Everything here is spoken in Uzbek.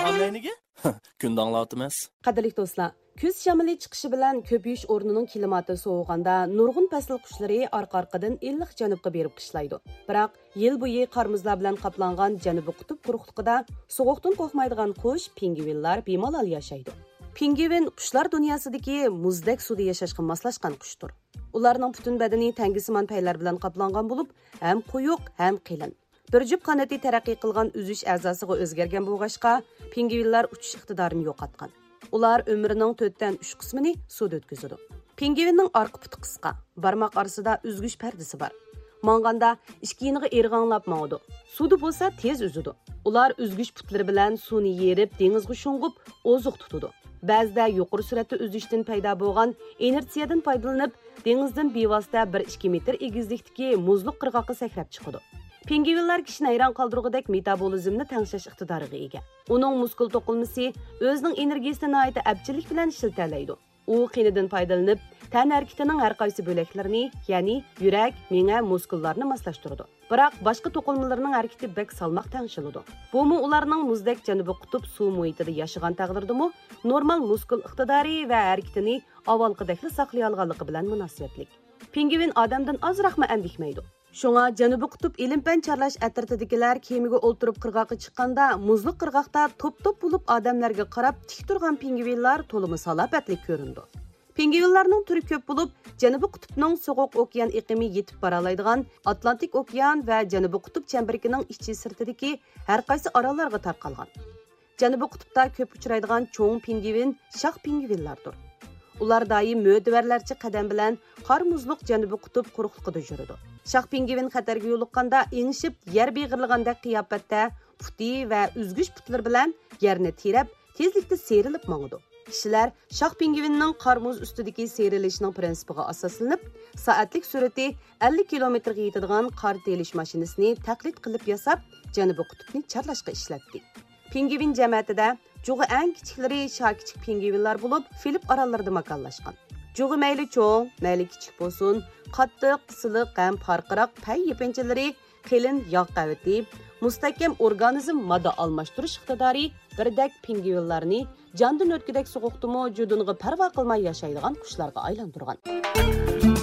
Ameniga? Kun danglatimiz. Qadrli do'stlar, kuz shamili chiqishi bilan ko'payish o'rnining klimati sovug'anda nurg'un fasl qushlari orqa-orqadan illiq janubga berib qishlaydi. Biroq yil bo'yi qarmuzlar bilan qoplangan janubiy qutb quruqligida sovuqdan qo'rqmaydigan qush pingvinlar bemalol yashaydi. Pingvin qushlar dunyosidagi muzdek suvda yashashga moslashgan qushdir. Ularning butun badani tangisimon paylar bilan qoplangan bo'lib, ham quyuq, ham qalin. Bir jup qanoti taraqqiy qilgan uzish a'zosiga o'zgargan bo'lg'achqa, pingvinlar uchish iqtidorini yo'qotgan. Ular umrining 4dan 3 qismini suvda o'tkazadi. Pingvinning orqa puti qisqa, barmoq orasida uzgish pardasi bor. Manganda ishkiyiniga erg'anglab mavdi. Suvda bo'lsa tez uzidi. Ular uzgish putlari bilan suvni yerib, dengizga sho'ng'ib, oziq tutadi. Ba'zida yuqori sur'atda uzishdan paydo bo'lgan inersiyadan foydalanib, dengizdan bevosita 1-2 metr egizlikdagi muzliq qirg'oqqa sakrab chiqadi. Pingvinlar kishini hayron qoldirgudek metabolizmni tengshash iqtidoriga ega. Uning muskul to'qilmasi o'zining energiyasini nihoyat abjillik bilan ishlatiladi. U qinidan foydalanib, tan harakatining har qaysi bo'laklarini, ya'ni yurak, miya, muskullarni moslashtiradi. Biroq boshqa to'qilmalarning harakati bek salmoq tengshiladi. Bumi ularning muzdek janubiy qutb suv muhitida yashagan taqdirdami, normal muskul iqtidori va harakatini avvalgidek saqlay olganligi bilan munosabatli. Pingvin odamdan ozroqmi andikmaydi. Şoňa Janubiy qutb ilm-fan charlash atratidagilar kemiga o'ltirib qirg'oqqa chiqqanda, muzliq qirg'oqda top-top bo'lib odamlarga qarab tik turgan pingvinlar to'limi salobatli ko'rindi. Pingvinlarning turi ko'p bo'lib, Janubiy qutbning sovuq okean iqlimi yetib bora oladigan Atlantik okean va Janubiy qutb chembirining ichi sirtidagi har qaysi orollarga tarqalgan. Janubiy qutbda ko'p uchraydigan cho'ng pingvin shoh pingvinlardir. Ular doim mo'tvarlarcha qadam bilan qor muzliq Janubiy qutb quruqligida yuradi. Shoh pingvin xatarga yo'liqqanda engishib, yer beg'irlaganda qiyofatda puti va uzgish putlar bilan yerni terab, tezlikda serilib mangadi. Kishilar shoh pingvinning qor muz ustidagi serilishining prinsipiga asoslanib, soatlik sur'ati 50 kilometrga yetadigan qor telish mashinasini taqlid qilib yasab, Janubiy qutbni charlashga ishlatdi. Pingvin jamiyatida Juğu eng kichiklari kichik pingvinlar bo'lib, Filip orollarida makonlashgan. Juğu mayli cho'ng, mayli kichik bo'lsin, qattiq, siliq ham farqiroq pay yepinchalari, qilin yog' qavati, mustahkam organizm modda almashtirish iqtidori birdak pingvinlarni jondan o'tgudek sovuqdimi juduniga parvo qilmay yashaydigan qushlarga aylantirgan.